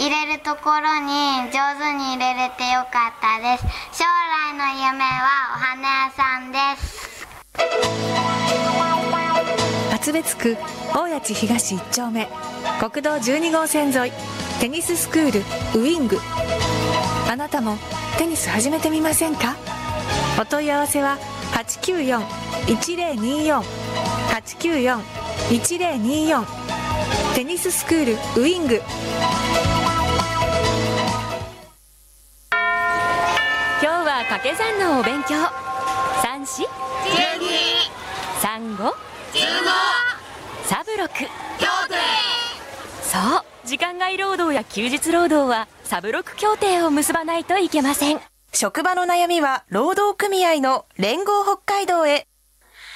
入れるところに上手に入れれてよかったです。将来の夢はお花屋さんです。 厚別区大谷地東1丁目国道12号線沿いテニススクールウィング。あなたもテニス始めてみませんか？お問い合わせは 894-1024 894-1024 テニススクールウィング。 今日は掛け算のお勉強。3、4、3、5、サブロク。そう、時間外労働や休日労働はサブロク協定を結ばないといけません。 職場の悩みは労働組合の連合北海道へ。